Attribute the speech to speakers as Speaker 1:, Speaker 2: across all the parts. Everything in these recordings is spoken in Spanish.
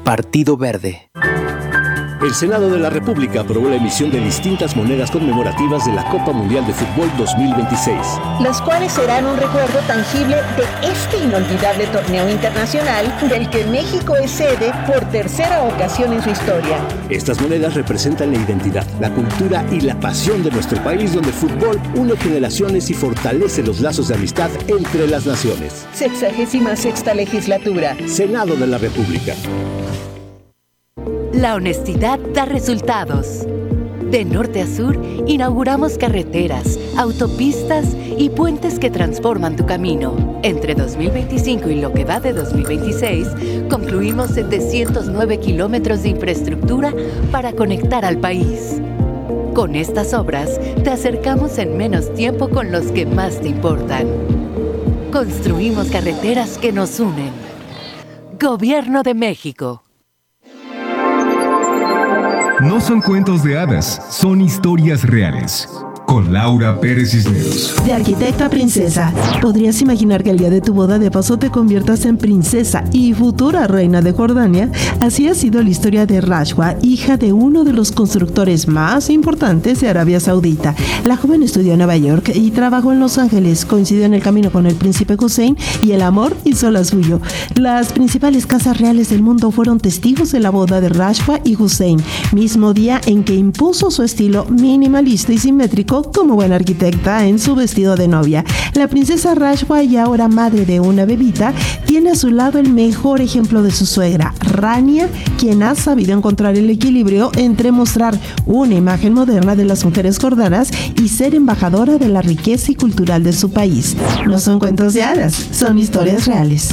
Speaker 1: Partido Verde.
Speaker 2: El Senado de la República aprobó la emisión de distintas monedas conmemorativas de la Copa Mundial de Fútbol 2026.
Speaker 3: Las cuales serán un recuerdo tangible de este inolvidable torneo internacional del que México es sede por tercera ocasión en su historia.
Speaker 2: Estas monedas representan la identidad, la cultura y la pasión de nuestro país, donde el fútbol une generaciones y fortalece los lazos de amistad entre las naciones.
Speaker 3: 66ª legislatura.
Speaker 2: Senado de la República.
Speaker 4: La honestidad da resultados. De norte a sur, inauguramos carreteras, autopistas y puentes que transforman tu camino. Entre 2025 y lo que va de 2026, concluimos 709 kilómetros de infraestructura para conectar al país. Con estas obras, te acercamos en menos tiempo con los que más te importan. Construimos carreteras que nos unen. Gobierno de México.
Speaker 5: No son cuentos de hadas, son historias reales. Con Laura Pérez Cisneros.
Speaker 6: De arquitecta a princesa, ¿podrías imaginar que el día de tu boda de paso te conviertas en princesa y futura reina de Jordania? Así ha sido la historia de Rashwa, hija de uno de los constructores más importantes de Arabia Saudita. La joven estudió en Nueva York y trabajó en Los Ángeles. Coincidió en el camino con el príncipe Hussein y el amor hizo la suyo. Las principales casas reales del mundo fueron testigos de la boda de Rashwa y Hussein, mismo día en que impuso su estilo minimalista y simétrico como buena arquitecta en su vestido de novia. La princesa Rashwa, y ahora madre de una bebita, tiene a su lado el mejor ejemplo de su suegra, Rania, quien ha sabido encontrar el equilibrio entre mostrar una imagen moderna de las mujeres jordanas y ser embajadora de la riqueza y cultural de su país. No son cuentos de hadas, son historias reales.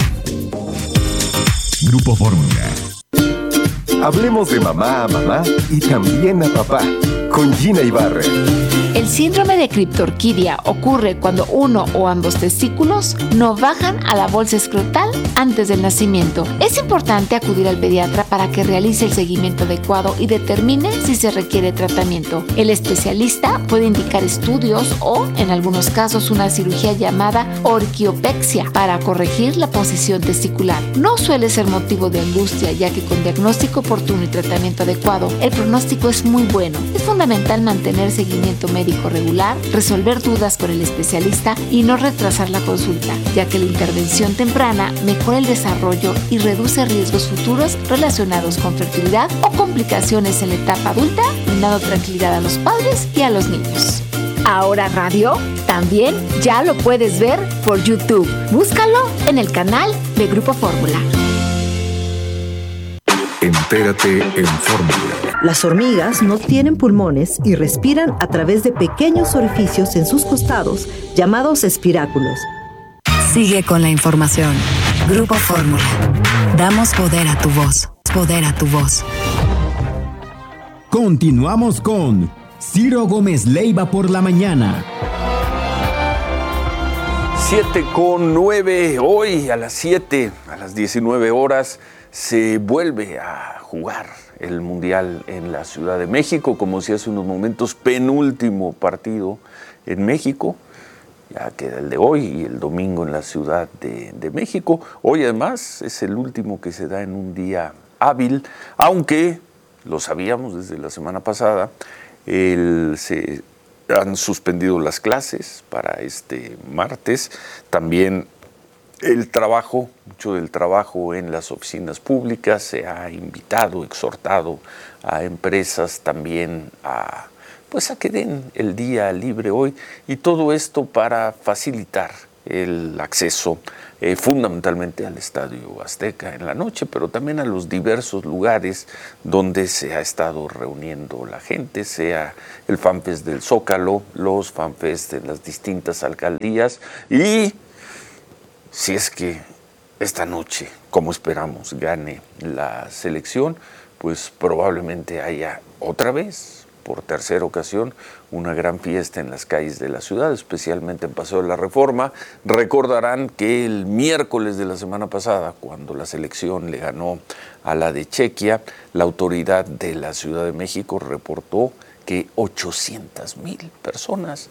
Speaker 5: Grupo Fórmula.
Speaker 7: Hablemos de mamá a mamá y también a papá, con Gina Ibarra.
Speaker 8: El síndrome de criptorquidia ocurre cuando uno o ambos testículos no bajan a la bolsa escrotal antes del nacimiento. Es importante acudir al pediatra para que realice el seguimiento adecuado y determine si se requiere tratamiento. El especialista puede indicar estudios o, en algunos casos, una cirugía llamada orquiopexia para corregir la posición testicular. No suele ser motivo de angustia, ya que con diagnóstico oportuno y tratamiento adecuado, el pronóstico es muy bueno. Es fundamental mantener seguimiento médico regular, resolver dudas con el especialista y no retrasar la consulta, ya que la intervención temprana mejora el desarrollo y reduce riesgos futuros relacionados con fertilidad o complicaciones en la etapa adulta, brindando tranquilidad a los padres y a los niños. Ahora Radio también ya lo puedes ver por YouTube. Búscalo en el canal de Grupo Fórmula.
Speaker 5: Entérate en Fórmula.
Speaker 9: Las hormigas no tienen pulmones y respiran a través de pequeños orificios en sus costados, llamados espiráculos.
Speaker 4: Sigue con la información. Grupo Fórmula. Damos poder a tu voz. Poder a tu voz.
Speaker 10: Continuamos con Ciro Gómez Leiva por la mañana.
Speaker 11: 7:09. Hoy a las 7, a las 19 horas, se vuelve a jugar el Mundial en la Ciudad de México, como si hace unos momentos, penúltimo partido en México. Ya queda el de hoy y el domingo en la Ciudad de México. Hoy además es el último que se da en un día hábil, aunque lo sabíamos desde la semana pasada, se han suspendido las clases para este martes. También mucho del trabajo en las oficinas públicas. Se ha invitado, exhortado a empresas también a que den el día libre hoy, y todo esto para facilitar el acceso fundamentalmente al Estadio Azteca en la noche, pero también a los diversos lugares donde se ha estado reuniendo la gente, sea el FanFest del Zócalo, los FanFest de las distintas alcaldías, y si es que esta noche, como esperamos, gane la selección, pues probablemente haya otra vez, por tercera ocasión, una gran fiesta en las calles de la ciudad, especialmente en Paseo de la Reforma. Recordarán que el miércoles de la semana pasada, cuando la selección le ganó a la de Chequia, la autoridad de la Ciudad de México reportó que 800,000 personas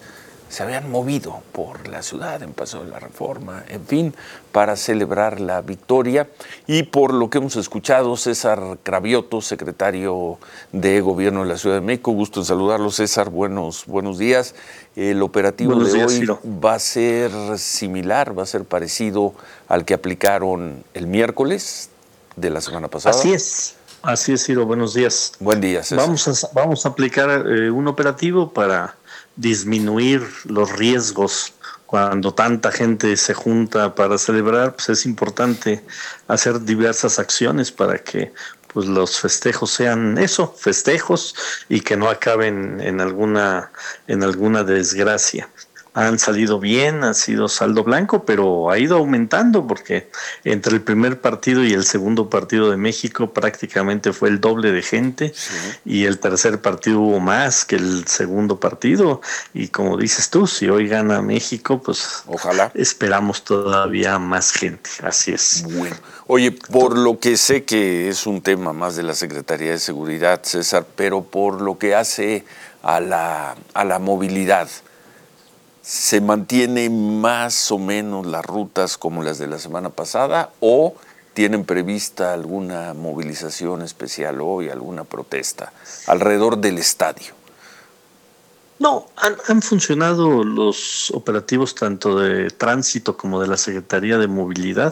Speaker 11: se habían movido por la ciudad en Paseo de la Reforma, en fin, para celebrar la victoria. Y por lo que hemos escuchado, César Cravioto, secretario de Gobierno de la Ciudad de México, gusto en saludarlo, César, buenos días. El operativo de hoy Ciro, va a ser similar, va a ser parecido al que aplicaron el miércoles de la semana pasada.
Speaker 1: Así es, Ciro, buenos días.
Speaker 11: Buen día, César.
Speaker 1: Vamos a aplicar un operativo para disminuir los riesgos. Cuando tanta gente se junta para celebrar, pues es importante hacer diversas acciones para que pues los festejos sean festejos y que no acaben en alguna desgracia. Han salido bien, ha sido saldo blanco, pero ha ido aumentando porque entre el primer partido y el segundo partido de México prácticamente fue el doble de gente, y el tercer partido hubo más que el segundo partido, y como dices tú, si hoy gana México, pues
Speaker 11: ojalá
Speaker 1: esperamos todavía más gente. Así es.
Speaker 11: Bueno, oye, por lo que sé que es un tema más de la Secretaría de Seguridad, César, pero por lo que hace a la movilidad, ¿se mantiene más o menos las rutas como las de la semana pasada o tienen prevista alguna movilización especial hoy, alguna protesta alrededor del estadio?
Speaker 1: No, han funcionado los operativos tanto de tránsito como de la Secretaría de Movilidad,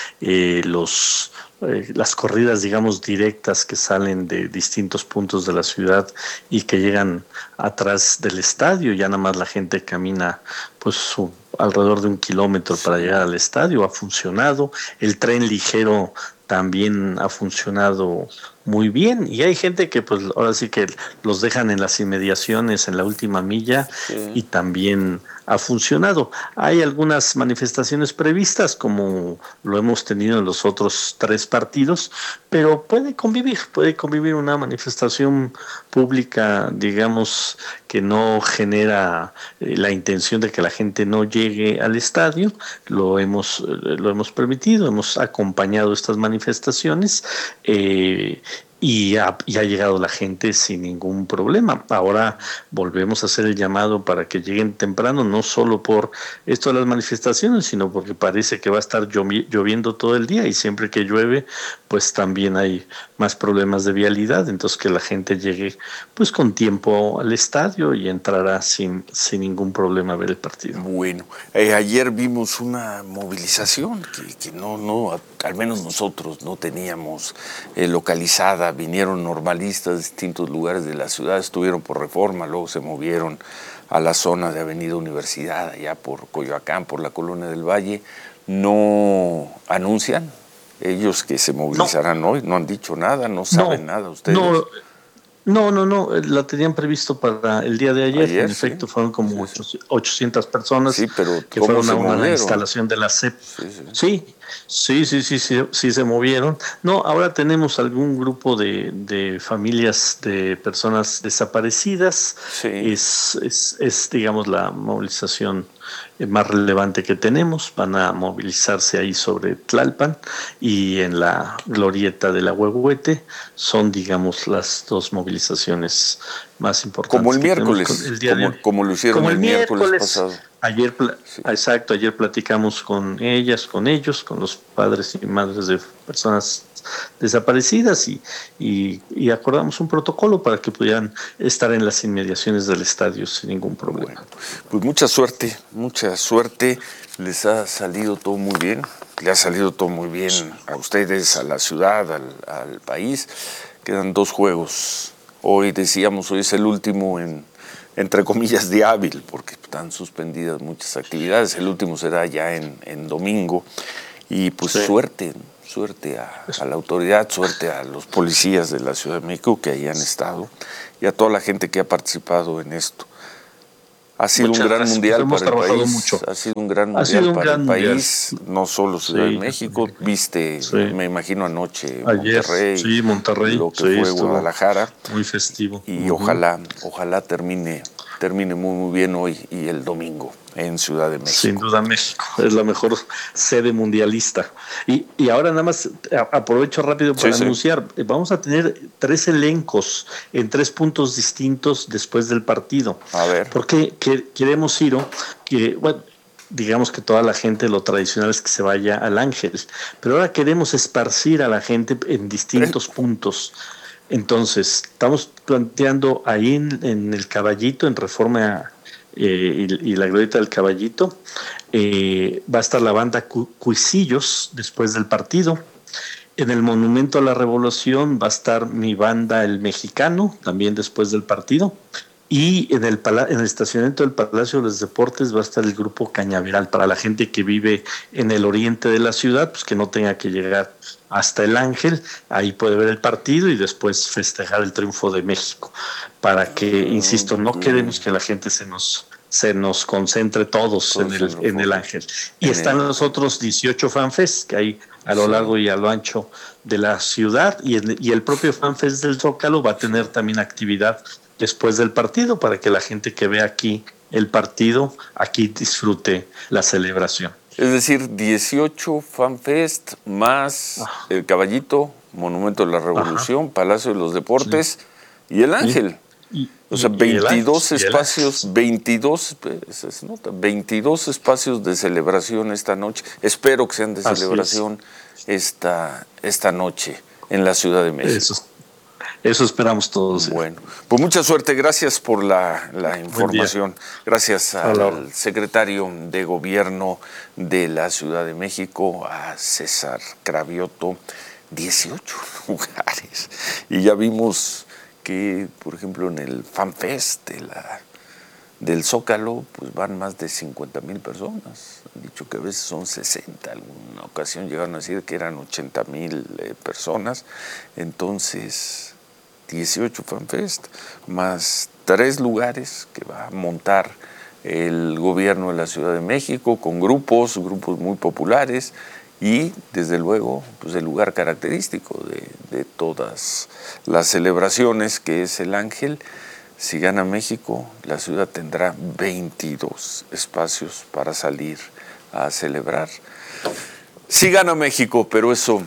Speaker 1: las corridas, digamos, directas que salen de distintos puntos de la ciudad y que llegan atrás del estadio. Ya nada más la gente camina pues alrededor de 1 kilómetro para llegar al estadio. Ha funcionado. El tren ligero también ha funcionado muy bien, y hay gente que pues ahora sí que los dejan en las inmediaciones, en la última milla, y también ha funcionado. Hay algunas manifestaciones previstas, como lo hemos tenido en los otros 3 partidos, pero puede convivir una manifestación pública, digamos, que no genera la intención de que la gente no llegue al estadio. Lo hemos permitido, hemos acompañado estas manifestaciones, y ha llegado la gente sin ningún problema. Ahora volvemos a hacer el llamado para que lleguen temprano, no solo por esto de las manifestaciones, sino porque parece que va a estar lloviendo todo el día, y siempre que llueve, pues también hay más problemas de vialidad. Entonces, que la gente llegue pues con tiempo al estadio y entrará sin ningún problema a ver el partido.
Speaker 11: Bueno, ayer vimos una movilización que no, al menos nosotros no teníamos localizada. Vinieron normalistas de distintos lugares de la ciudad, estuvieron por Reforma, luego se movieron a la zona de Avenida Universidad, allá por Coyoacán, por la Colonia del Valle. ¿No anuncian ellos que se movilizarán hoy? ¿No han dicho nada? ¿No saben nada ustedes?
Speaker 1: No, la tenían previsto para el día de ayer. En efecto, fueron como 800 personas que fueron a una instalación de la CEP. Sí, se movieron. No, ahora tenemos algún grupo de familias de personas desaparecidas. Es digamos, la movilización más relevante que tenemos. Van a movilizarse ahí sobre Tlalpan y en la glorieta de la Huehuete. Son, digamos, las 2 movilizaciones más importantes.
Speaker 11: Como el miércoles, como lo hicieron el miércoles pasado.
Speaker 1: Exacto, ayer platicamos con ellos, con los padres y madres de personas desaparecidas, y acordamos un protocolo para que pudieran estar en las inmediaciones del estadio sin ningún problema.
Speaker 11: Bueno, pues mucha suerte, les ha salido todo muy bien, le ha salido todo muy bien a ustedes, a la ciudad, al país. Quedan 2 juegos. Hoy es el último entre comillas de hábil, porque están suspendidas muchas actividades. El último será ya en domingo, y pues suerte a la autoridad, suerte a los policías de la Ciudad de México que ahí han estado, y a toda la gente que ha participado en esto. Ha sido un gran mundial para el país. Ha sido un gran mundial para el país, no solo Ciudad de México. Viste, me imagino anoche, Monterrey, lo que fue Guadalajara.
Speaker 1: Muy festivo.
Speaker 11: Y ojalá termine termine muy, muy bien hoy y el domingo en Ciudad de México.
Speaker 1: Sin duda México es la mejor sede mundialista. Y ahora nada más aprovecho rápido para anunciar, vamos a tener 3 elencos en 3 puntos distintos después del partido.
Speaker 11: A ver.
Speaker 1: Porque queremos, Ciro, que, bueno, digamos que toda la gente, lo tradicional es que se vaya al Ángel, pero ahora queremos esparcir a la gente en distintos puntos. Entonces, estamos planteando ahí en el Caballito, en Reforma y la Glorieta del Caballito, va a estar la banda Cuisillos después del partido. En el Monumento a la Revolución va a estar mi banda El Mexicano, también después del partido. Y en el estacionamiento del Palacio de los Deportes va a estar el grupo Cañaveral, para la gente que vive en el oriente de la ciudad, pues que no tenga que llegar hasta el Ángel, ahí puede ver el partido y después festejar el triunfo de México, para que, insisto, no queremos que la gente se nos concentre todos en el Ángel. Y están los otros 18 FanFest que hay a lo largo y a lo ancho de la ciudad, y el propio FanFest del Zócalo va a tener también actividad después del partido, para que la gente que ve aquí el partido, aquí disfrute la celebración.
Speaker 11: Es decir, 18 FanFest más el Caballito, Monumento de la Revolución, Palacio de los Deportes y el Ángel. O sea, 22 espacios, 22 espacios de celebración esta noche. Espero que sean de celebración esta noche en la Ciudad de México.
Speaker 1: Eso esperamos todos.
Speaker 11: Bueno, pues mucha suerte. Gracias por la información. Gracias al secretario de Gobierno de la Ciudad de México, a César Cravioto. 18 lugares. Y ya vimos que, por ejemplo, en el FanFest del Zócalo, pues van más de 50,000 personas. Han dicho que a veces son 60. Alguna ocasión llegaron a decir que eran 80,000 personas. Entonces, 18 FanFest, más 3 lugares que va a montar el gobierno de la Ciudad de México, con grupos muy populares, y desde luego pues el lugar característico de todas las celebraciones, que es el Ángel. Si gana México, la ciudad tendrá 22 espacios para salir a celebrar. Sí gana México, pero eso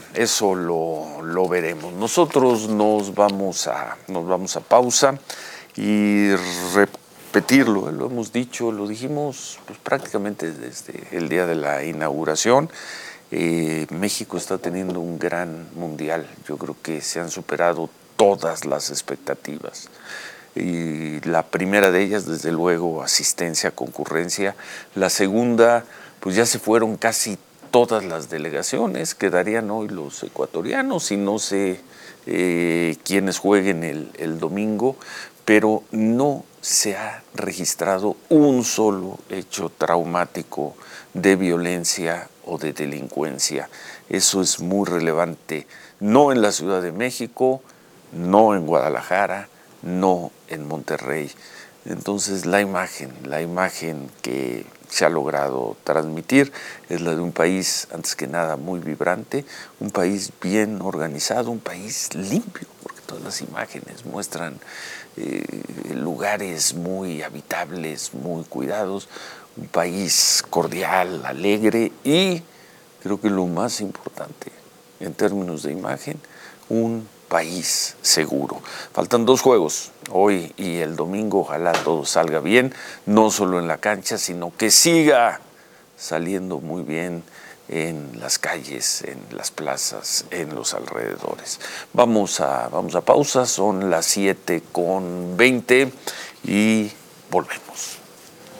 Speaker 11: lo veremos. Nosotros nos vamos a pausa y repetirlo. Lo hemos dicho, lo dijimos pues, prácticamente desde el día de la inauguración. México está teniendo un gran mundial. Yo creo que se han superado todas las expectativas. Y la primera de ellas, desde luego, asistencia, concurrencia. La segunda, pues ya se fueron casi todas las delegaciones. Quedarían hoy los ecuatorianos y no sé quiénes jueguen el domingo, pero no se ha registrado un solo hecho traumático de violencia o de delincuencia. Eso es muy relevante, no en la Ciudad de México, no en Guadalajara, no en Monterrey. Entonces la imagen que se ha logrado transmitir es la de un país, antes que nada, muy vibrante, un país bien organizado, un país limpio, porque todas las imágenes muestran lugares muy habitables, muy cuidados, un país cordial, alegre y, creo que lo más importante en términos de imagen, un país seguro. Faltan 2 juegos, hoy y el domingo. Ojalá todo salga bien, no solo en la cancha, sino que siga saliendo muy bien en las calles, en las plazas, en los alrededores. Vamos a pausa, son las 7:20 y volvemos.